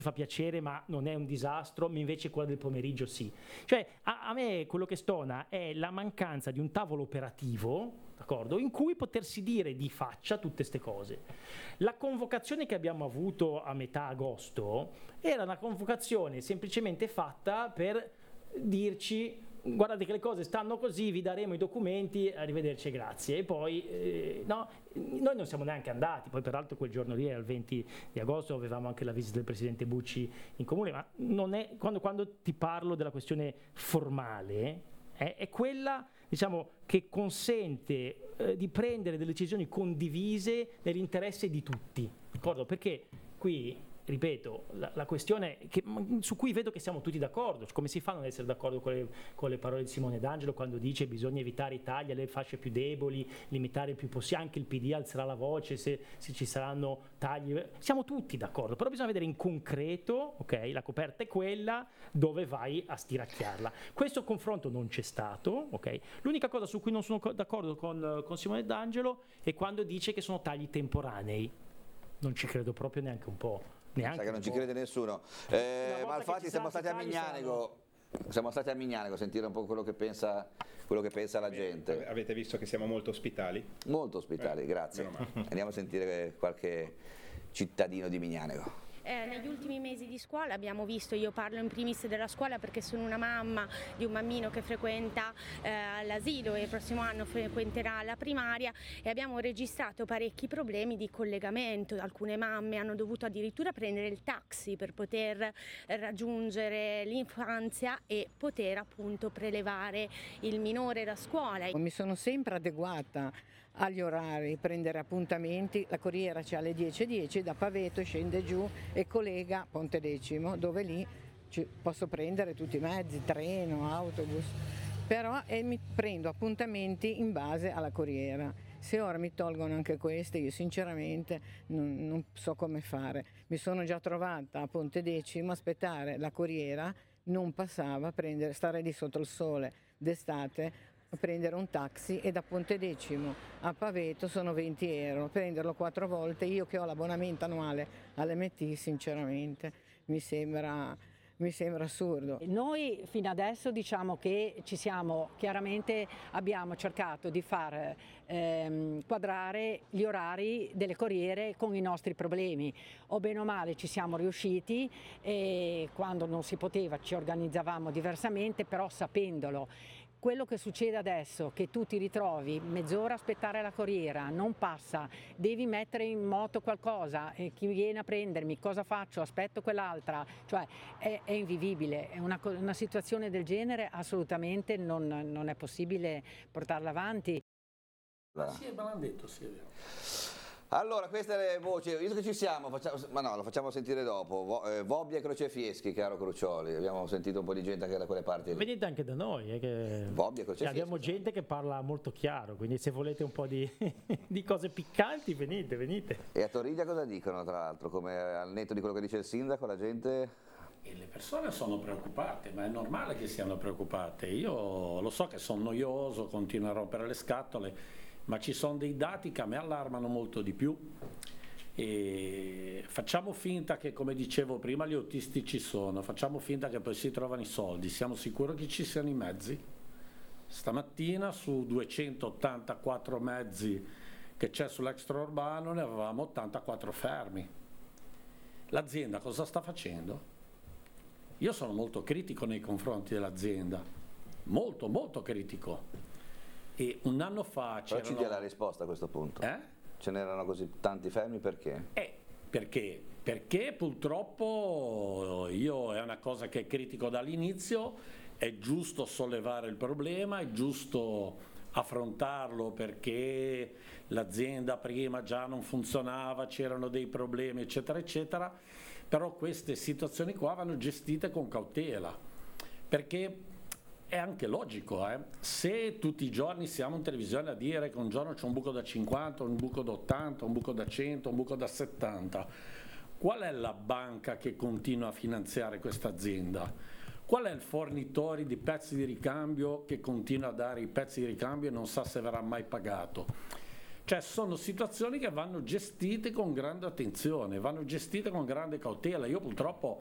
fa piacere ma non è un disastro, ma invece quella del pomeriggio sì. Cioè a me quello che stona è la mancanza di un tavolo operativo, d'accordo, in cui potersi dire di faccia tutte queste cose. La convocazione che abbiamo avuto a metà agosto era una convocazione semplicemente fatta per dirci: guardate che le cose stanno così, vi daremo i documenti, arrivederci e grazie. E poi no, noi non siamo neanche andati, poi peraltro quel giorno lì era il 20 di agosto, avevamo anche la visita del presidente Bucci in comune, ma non è, quando ti parlo della questione formale, è quella, diciamo, che consente di prendere delle decisioni condivise nell'interesse di tutti, d'accordo? Perché qui, ripeto, la questione su cui vedo che siamo tutti d'accordo, come si fa a non essere d'accordo con le parole di Simone D'Angelo quando dice bisogna evitare i tagli alle fasce più deboli, limitare il più possibile, anche il PD alzerà la voce se ci saranno tagli, siamo tutti d'accordo, però bisogna vedere in concreto, ok, la coperta è quella, dove vai a stiracchiarla. Questo confronto non c'è stato, ok? L'unica cosa su cui non sono d'accordo con Simone D'Angelo è quando dice che sono tagli temporanei. Non ci credo proprio neanche un po'. Sa che non ci crede nessuno. Malfatti, siamo stati a Mignanico. Siamo stati a Mignanico a sentire un po' quello che pensa la gente. Avete visto che siamo molto ospitali? Molto ospitali, grazie. Andiamo a sentire qualche cittadino di Mignanico. Negli ultimi mesi di scuola abbiamo visto, io parlo in primis della scuola perché sono una mamma di un bambino che frequenta l'asilo e il prossimo anno frequenterà la primaria, e abbiamo registrato parecchi problemi di collegamento. Alcune mamme hanno dovuto addirittura prendere il taxi per poter raggiungere l'infanzia e poter appunto prelevare il minore da scuola. Mi sono sempre adeguata agli orari, prendere appuntamenti, la corriera c'è alle 10:10, da Paveto scende giù e collega Pontedecimo, dove lì posso prendere tutti i mezzi, treno, autobus, però mi prendo appuntamenti in base alla corriera. Se ora mi tolgono anche queste, io sinceramente non so come fare. Mi sono già trovata a Pontedecimo, aspettare la corriera, non passava, stare lì sotto il sole d'estate, a prendere un taxi, e da Pontedecimo a Paveto sono 20 euro, prenderlo 4 volte, io che ho l'abbonamento annuale all'MT, sinceramente mi sembra assurdo. Noi fino adesso diciamo che abbiamo cercato di far quadrare gli orari delle corriere con i nostri problemi, o bene o male ci siamo riusciti, e quando non si poteva ci organizzavamo diversamente, però sapendolo. Quello che succede adesso, che tu ti ritrovi mezz'ora a aspettare la corriera, non passa, devi mettere in moto qualcosa, chi viene a prendermi, cosa faccio, aspetto quell'altra, cioè è invivibile, è una situazione del genere assolutamente non è possibile portarla avanti. Sì, me l'hanno detto, sì, è vero. Allora, queste le voci, visto che ci siamo, lo facciamo sentire dopo. Vobbia e Crocefieschi, caro Crucioli, abbiamo sentito un po' di gente anche da quelle parti lì. Venite anche da noi, che Vobbia e Crocefieschi. Abbiamo gente che parla molto chiaro, quindi se volete un po' di cose piccanti, venite. E a Toriglia cosa dicono, tra l'altro, come al netto di quello che dice il sindaco, la gente? E le persone sono preoccupate, ma è normale che siano preoccupate. Io lo so che sono noioso, continuo a rompere le scatole, ma ci sono dei dati che a me allarmano molto di più, e facciamo finta che, come dicevo prima, gli autisti ci sono, facciamo finta che poi si trovano i soldi, siamo sicuri che ci siano i mezzi? Stamattina su 284 mezzi che c'è sull'extraurbano ne avevamo 84 fermi. L'azienda cosa sta facendo? Io sono molto critico nei confronti dell'azienda, molto molto critico. E un anno fa c'erano... Però ci dia la risposta a questo punto. Ce n'erano così tanti fermi perché? Perché? Perché purtroppo io è una cosa che critico dall'inizio, è giusto sollevare il problema, è giusto affrontarlo perché l'azienda prima già non funzionava, c'erano dei problemi eccetera eccetera, però queste situazioni qua vanno gestite con cautela, perché è anche logico, se tutti i giorni siamo in televisione a dire che un giorno c'è un buco da 50, un buco da 80, un buco da 100, un buco da 70, qual è la banca che continua a finanziare questa azienda? Qual è il fornitore di pezzi di ricambio che continua a dare i pezzi di ricambio e non sa se verrà mai pagato? Cioè sono situazioni che vanno gestite con grande attenzione, vanno gestite con grande cautela. Io purtroppo